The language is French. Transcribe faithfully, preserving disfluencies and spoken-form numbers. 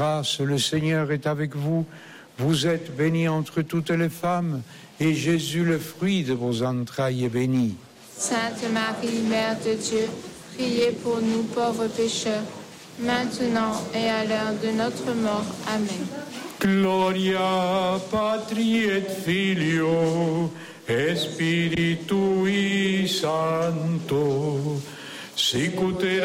Grâce, le Seigneur est avec vous. Vous êtes bénie entre toutes les femmes, et Jésus, le fruit de vos entrailles, est béni. Sainte Marie, Mère de Dieu, priez pour nous pauvres pécheurs, maintenant et à l'heure de notre mort. Amen. Gloria Patri et Filio et Spiritui Sancto, sic ut erat